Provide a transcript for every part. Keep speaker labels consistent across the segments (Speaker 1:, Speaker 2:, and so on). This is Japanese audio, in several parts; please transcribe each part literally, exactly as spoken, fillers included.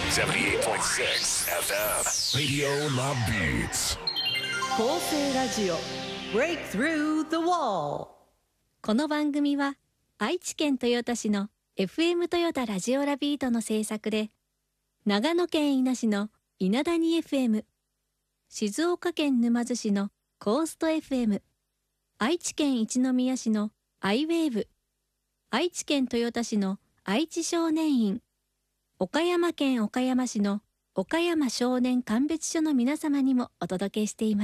Speaker 1: セブンティーエイトポイントシックス エフエムRadio La Beats
Speaker 2: 構成ラジオ Break Through the Wall。
Speaker 3: この番組は愛知県豊田市の エフエム 豊田ラジオラビートの制作で、長野県伊那市の稲谷 エフエム、静岡県沼津市のコースト エフエム、愛知県一宮市のアイウェーブ、愛知県豊田市の愛知少年院、岡山県岡山市の岡山少年鑑別所の皆様にもお届けしています。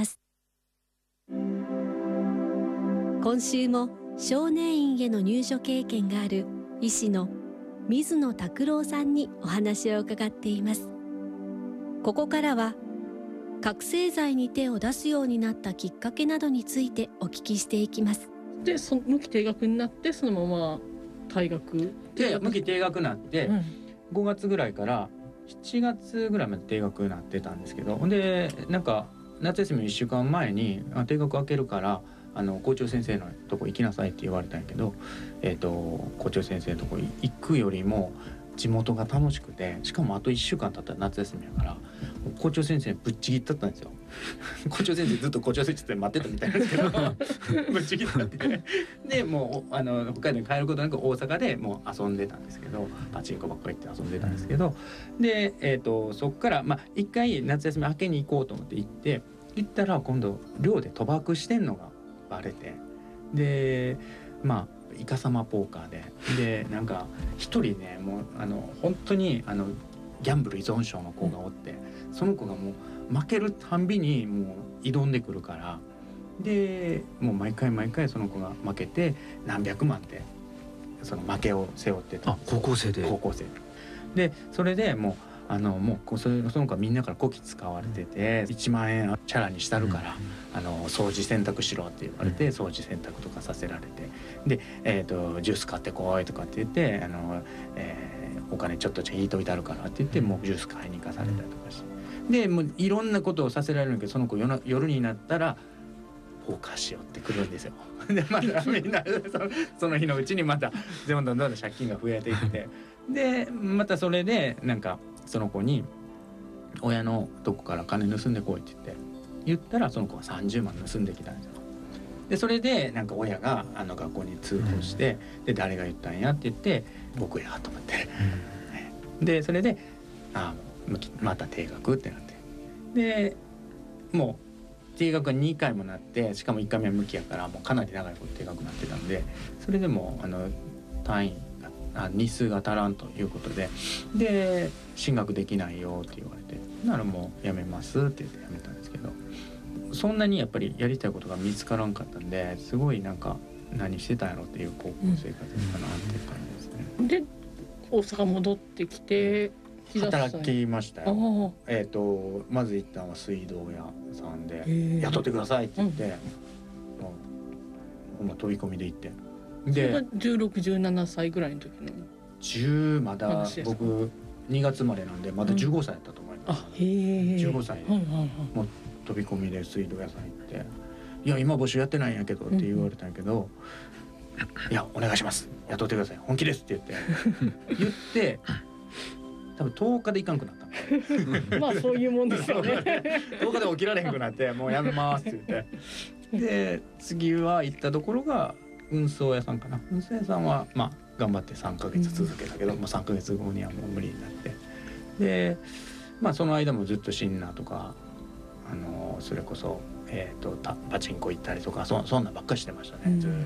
Speaker 3: 今週も少年院への入所経験がある医師の水野拓郎さんにお話を伺っています。ここからは覚醒剤に手を出すようになったきっかけなどについてお聞きしていきます。
Speaker 4: で、その無期停学になってそのまま退学
Speaker 5: で無期停学になって、うん、ごがつぐらいからしちがつぐらいまで停学になってたんですけど、でなんか夏休みのいっしゅうかんまえにあ停学明けるからあの校長先生のとこ行きなさいって言われたんやけど、えーと、校長先生のとこ行くよりも地元が楽しくて、しかもあといっしゅうかん経ったら夏休みやから校長先生ぶっちぎったったんですよ。校長先生ずっと校長先生って待ってたみたいなんですけどぶっちぎったってでもうあの北海道に帰ることなく大阪でもう遊んでたんですけど、パチンコばっかり行って遊んでたんですけど、で、えーと、そっからまあ一回夏休み明けに行こうと思って行って行ったら今度寮で賭博してんのがバレて、でまあイカサマポーカーででなんか一人ねもうあの本当にあのギャンブル依存症の子がおって、その子がもう負けるたんびにもう挑んでくるから、でもう毎回毎回その子が負けて何百万ってその負けを背負ってたんです。
Speaker 6: あ、高校生で
Speaker 5: 高校生でそれでもうあのもうその子はみんなからこき使われてて、いちまんえんチャラにしたるから、うん、あの掃除洗濯しろって言われて、うん、掃除洗濯とかさせられて、で、えーと、ジュース買ってこいとかって言ってあの、えー、お金ちょっと引いといてあるからって言ってもうジュース買いに行かされたりとかして、でもういろんなことをさせられるんだけど、その子夜、夜になったらポーカーしようってくるんですよ。でまたみんなその、その日のうちにまたどんどんどんどん借金が増えていってでまたそれでなんかその子に親のとこから金盗んでこいって言って言ったら、その子はさんじゅうまん盗んできたんですよ。でそれでなんか親があの学校に通報して、うん、で誰が言ったんやって言って僕やと思って、うん、でそれであまた停学ってなって、でもう停学がにかいもなって、しかもいっかいめは無期やからもうかなり長いこと停学になってたんで、それでもあの単位が日数が足らんということで、で進学できないよって言われて、ならもうやめますって言ってやめたんですけど、そんなにやっぱりやりたいことが見つからんかったんで、すごいなんか何してたんやろっていう高校生活かなっていう感じですね。
Speaker 4: で大阪戻ってきて
Speaker 5: 働きましたよ。えーとまず行ったのは水道屋さんで雇ってくださいって言って、うん、もうほんま飛び込みで行って、で
Speaker 4: それがじゅうろく、じゅうななさいぐらいの時の
Speaker 5: じゅうまだ僕にがつ生まれなんでまだじゅうごさいだったと思います、うん、あへじゅうごさいで、はいはいはい、もう飛び込みで水道屋さん行って「いや今募集やってないんやけど」って言われたんやけど「うん、いやお願いします雇ってください本気です」って言って言って多分とおかで行かんくなった
Speaker 4: まあそういうもんですよね
Speaker 5: とおかで起きられへんくなってもうやめますって言ってで次は行ったところが運送屋さんかな。運送屋さんはまあ頑張ってさんかげつ続けたけど、うん、もうさんかげつごにはもう無理になって、でまあその間もずっとシンナーとかあのそれこそ、えー、とパチンコ行ったりとか そ, そんなばっかりしてましたね、うん、ずっと、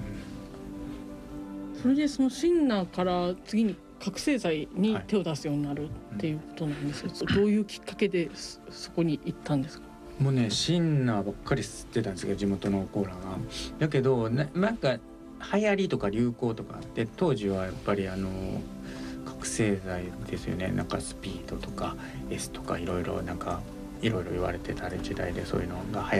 Speaker 4: うん、それでそのシンナーから次に覚醒剤に手を出すようになるっていうことなんですよ、はい、うん、どういうきっかけでそこに行ったんですか？
Speaker 5: もうねシンナーばっかり吸ってたんですけど地元のコーラがだけど な, なんか流行りとか流行とかあって、当時はやっぱりあの覚醒剤ですよね。なんかスピードとか S とかいろいろなんかいろいろ言われてた時代で、そういうのが流